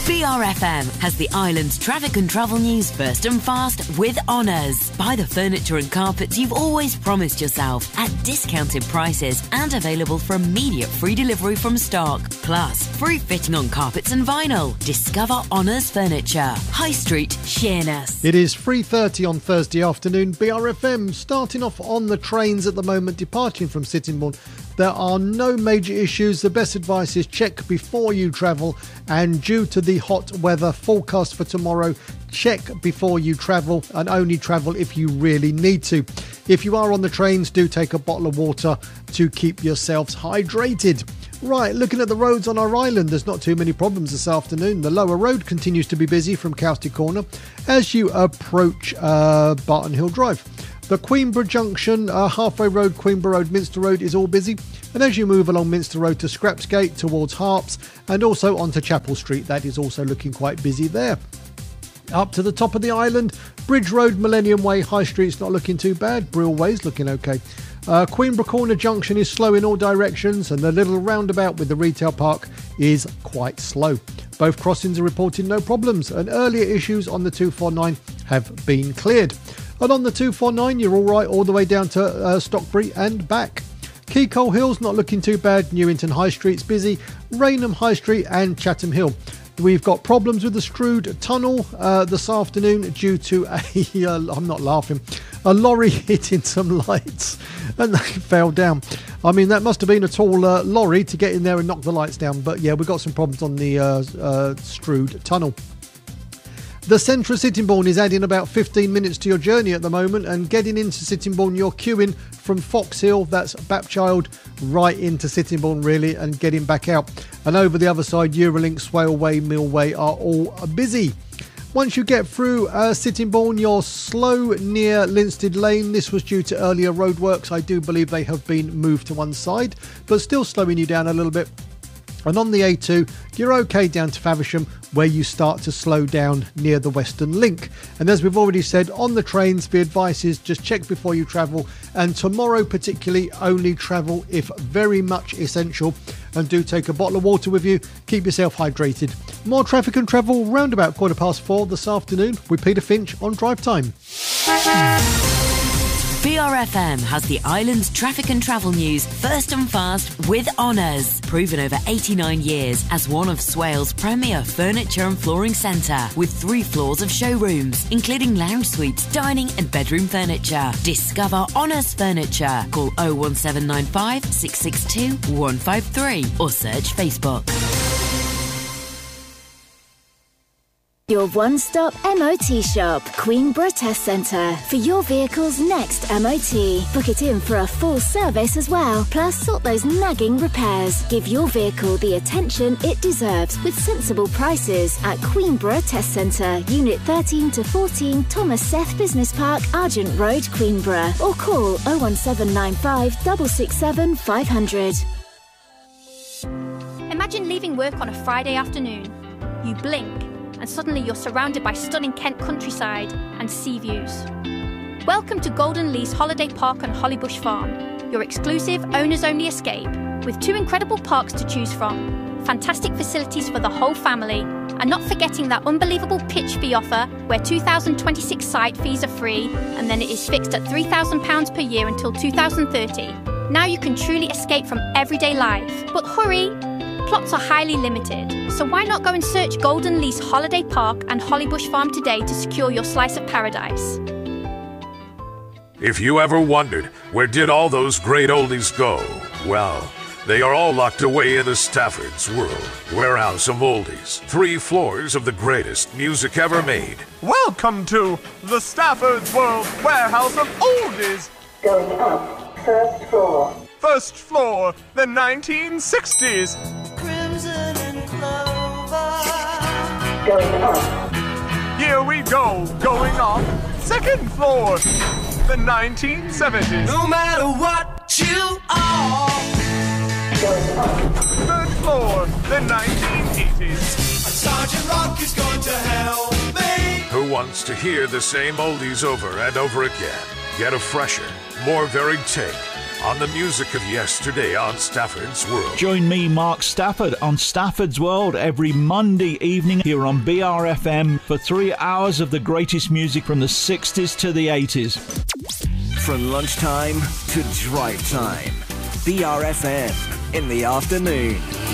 BRFM has the island's traffic and travel news first and fast with Honours. Buy the furniture and carpets you've always promised yourself at discounted prices and available for immediate free delivery from stock. Plus, free fitting on carpets and vinyl. Discover Honours Furniture. High Street, Sheerness. It is 3:30 on Thursday afternoon. BRFM starting off on the trains at the moment, departing from Sittingbourne. There are no major issues. The best advice is check before you travel, and due to the hot weather forecast for tomorrow, check before you travel and only travel if you really need to. If you are on the trains, do take a bottle of water to keep yourselves hydrated. Right, looking at the roads on our island, there's not too many problems this afternoon. The lower road continues to be busy from Cowsty Corner as you approach Barton Hill Drive. The Queenborough Junction, Halfway Road, Queenborough Road, Minster Road is all busy. And as you move along Minster Road to Scrapsgate towards Harps and also onto Chapel Street, that is also looking quite busy there. Up to the top of the island, Bridge Road, Millennium Way, High Street's not looking too bad. Brill Way's looking okay. Queenborough Corner Junction is slow in all directions, and the little roundabout with the retail park is quite slow. Both crossings are reporting no problems, and earlier issues on the 249 have been cleared. And on the 249, you're all right all the way down to Stockbury and back. Keycole Hill's not looking too bad. Newington High Street's busy. Rainham High Street and Chatham Hill. We've got problems with the Strood Tunnel this afternoon due to I'm not laughing, a lorry hitting some lights and they fell down. I mean, that must have been a tall lorry to get in there and knock the lights down. But yeah, we've got some problems on the Strood Tunnel. The centre of Sittingbourne is adding about 15 minutes to your journey at the moment, and getting into Sittingbourne, you're queuing from Fox Hill, that's Bapchild, right into Sittingbourne really, and getting back out. And over the other side, Eurolink, Swale Way, Mill Way are all busy. Once you get through Sittingbourne, you're slow near Linstead Lane. This was due to earlier roadworks. I do believe they have been moved to one side, but still slowing you down a little bit. And on the A2, you're okay down to Faversham, where you start to slow down near the Western Link. And as we've already said, on the trains, the advice is just check before you travel. And tomorrow particularly, only travel if very much essential. And do take a bottle of water with you. Keep yourself hydrated. More traffic and travel round about 4:15 this afternoon with Peter Finch on Drive Time. BRFM has the island's traffic and travel news first and fast with Honours. Proven over 89 years as one of Swale's premier furniture and flooring centre, with 3 floors of showrooms, including lounge suites, dining and bedroom furniture. Discover Honours Furniture. Call 01795 662 153 or search Facebook. Your one-stop MOT shop, Queenborough Test Centre, for your vehicle's next MOT. Book it in for a full service as well, plus sort those nagging repairs. Give your vehicle the attention it deserves with sensible prices at Queenborough Test Centre, Unit 13 to 14, Thomas Seth Business Park, Argent Road, Queenborough, or call 01795 667 500. Imagine leaving work on a Friday afternoon. You blink, and suddenly you're surrounded by stunning Kent countryside and sea views. Welcome to Golden Lease Holiday Park on Hollybush Farm, your exclusive owners-only escape, with 2 incredible parks to choose from, fantastic facilities for the whole family, and not forgetting that unbelievable pitch fee offer where 2026 site fees are free and then it is fixed at £3,000 per year until 2030. Now you can truly escape from everyday life. But hurry! Plots are highly limited, so why not go and search Golden Lease Holiday Park and Hollybush Farm today to secure your slice of paradise. If you ever wondered, where did all those great oldies go? Well, they are all locked away in the Stafford's World Warehouse of Oldies. 3 floors of the greatest music ever made. Welcome to the Stafford's World Warehouse of Oldies. Going up, first floor. First floor, the 1960s. Crimson and clover. Going up. Here we go, going up. Second floor, the 1970s. No matter what you are. Going up. Third floor, the 1980s. Sergeant Rock is going to help me. Who wants to hear the same oldies over and over again? Get a fresher, more varied take on the music of yesterday on Stafford's World. Join me, Mark Stafford, on Stafford's World every Monday evening here on BRFM for 3 hours of the greatest music from the 60s to the 80s. From lunchtime to drive time, BRFM in the afternoon.